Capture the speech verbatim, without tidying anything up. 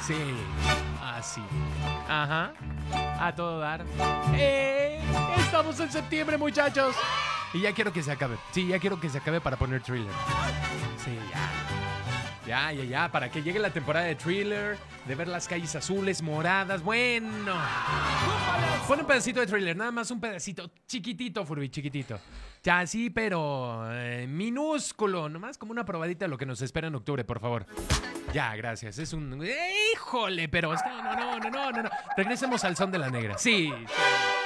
Sí, así. Ajá. A todo dar. ¡Eh! Estamos en septiembre, muchachos. Y ya quiero que se acabe. Sí, ya quiero que se acabe para poner Thriller. Sí, ya. Ya, ya, ya. Para que llegue la temporada de Thriller, de ver las calles azules, moradas. Bueno. Pon un pedacito de Thriller, nada más un pedacito. Chiquitito, Furby, chiquitito. Ya, sí, pero eh, minúsculo. Nomás como una probadita de lo que nos espera en octubre, por favor. Ya, gracias. Es un... ¡Híjole! Pero... No, no, no, no, no, no. Regresemos al son de la negra. Sí, sí.